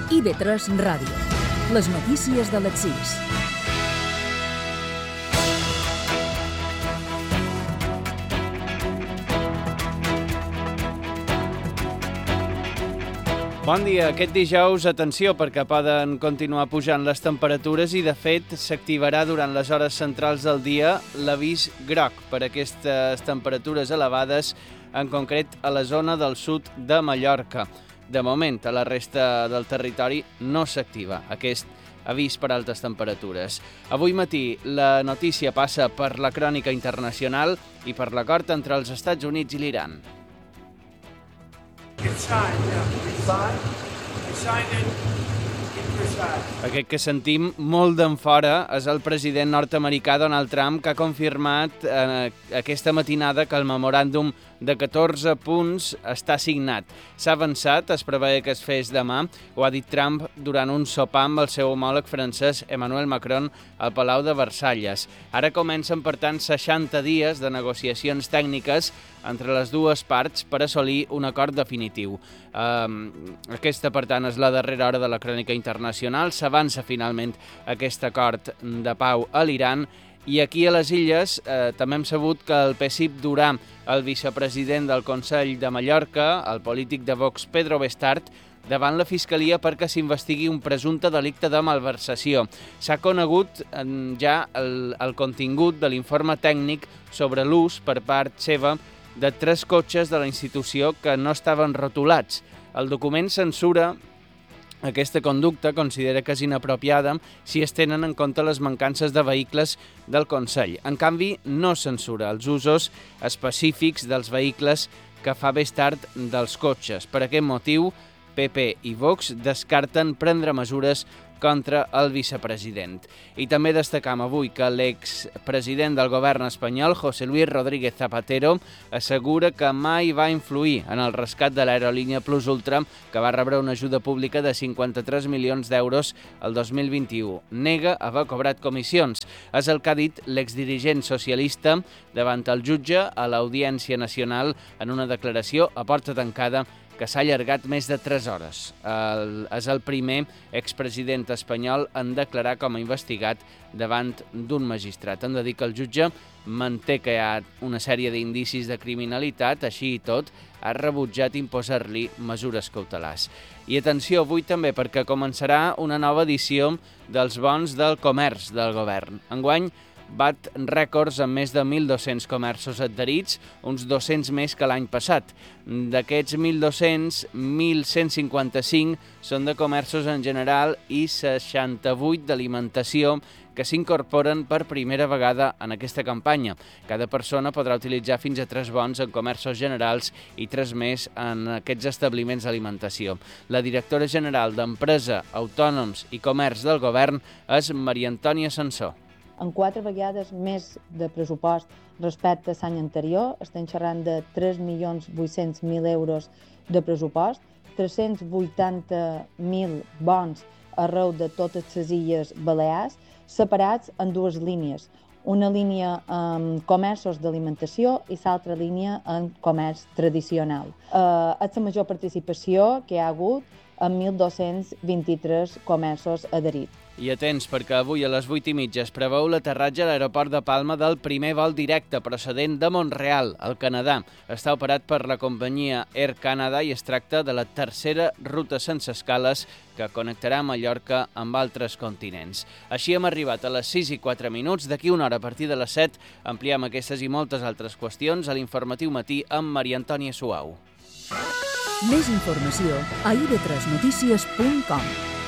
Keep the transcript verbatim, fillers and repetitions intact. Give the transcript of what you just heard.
I V tres Ràdio. Les notícies de les sis. Bon dia. Aquest dijous, atenció, perquè poden continuar pujant les temperatures i, de fet, s'activarà durant les hores centrals del dia l'avís groc per aquestes temperatures elevades, en concret a la zona del sud de Mallorca. De moment, a la resta del territori no s'activa aquest avís per altes temperatures. Avui matí la notícia passa per la crònica internacional i per l'acord entre els Estats Units i l'Iran. Aquest que sentim molt d'enfora és el president nord-americà Donald Trump, que ha confirmat eh, aquesta matinada que el memoràndum de catorze punts està signat. S'ha avançat, es preveia que es fes demà, ho ha dit Trump durant un sopar amb el seu homòleg francès Emmanuel Macron al Palau de Versalles. Ara comencen, per tant, seixanta dies de negociacions tècniques entre les dues parts per assolir un acord definitiu. Um, aquesta, per tant, és la darrera hora de la crònica internacional. S'avança finalment aquest acord de pau a l'Iran. I aquí a les Illes eh, també hem sabut que el Pessip Durà, el vicepresident del Consell de Mallorca, el polític de Vox Pedro Bestart, davant la Fiscalia perquè s'investigui un presumpte delicte de malversació. S'ha conegut eh, ja el, el contingut de l'informe tècnic sobre l'ús per part seva de tres cotxes de la institució que no estaven rotulats. El document censura aquesta conducta, considera que és inapropiada si es tenen en compte les mancances de vehicles del Consell. En canvi, no censura els usos específics dels vehicles que fa Bestart dels cotxes. Per aquest motiu, P P i Vox descarten prendre mesures contra el vicepresident. I també destacam avui que l'expresident del govern espanyol, José Luis Rodríguez Zapatero, assegura que mai va influir en el rescat de l'aerolínia Plus Ultra, que va rebre una ajuda pública de cinquanta-tres milions d'euros el dos mil vint-i-u. Nega haver cobrat comissions. És el que ha dit l'exdirigent socialista davant el jutge a l'Audiència Nacional en una declaració a porta tancada que s'ha allargat més de tres hores. El, és el primer expresident espanyol en declarar com a investigat davant d'un magistrat. Hem de dir que el jutge manté que hi ha una sèrie d'indicis de criminalitat, així i tot, ha rebutjat imposar-li mesures cautelars. I atenció avui també, perquè començarà una nova edició dels bons del comerç del govern. Enguany, bat rècords amb més de mil dos-cents comerços adherits, uns dos-cents més que l'any passat. D'aquests mil dos-cents, mil cent cinquanta-cinc són de comerços en general i seixanta-vuit d'alimentació que s'incorporen per primera vegada en aquesta campanya. Cada persona podrà utilitzar fins a tres bons en comerços generals i tres més en aquests establiments d'alimentació. La directora general d'Empresa, Autònoms i Comerç del Govern és Maria Antònia Sansó. En quatre vegades més de pressupost respecte a l'any anterior. Estem xerrant de tres milions vuit-cents mil euros de pressupost, tres-cents vuitanta mil bons arreu de totes les Illes Balears, separats en dues línies. Una línia en comerços d'alimentació i l'altra línia en comerç tradicional. Eh, és la major participació que hi ha hagut en mil dos-cents vint-i-tres comerços adherits. I atents, perquè avui a les vuit i mitja es preveu l'aterratge a l'aeroport de Palma del primer vol directe procedent de Mont-real, al Canadà. Està operat per la companyia Air Canada i es tracta de la tercera ruta sense escales que connectarà Mallorca amb altres continents. Així hem arribat a les sis i quatre minuts. D'aquí una hora, a partir de les set, ampliem aquestes i moltes altres qüestions a l'informatiu matí amb Maria Antònia Suau. Més informació a i ve tres notícies punt com.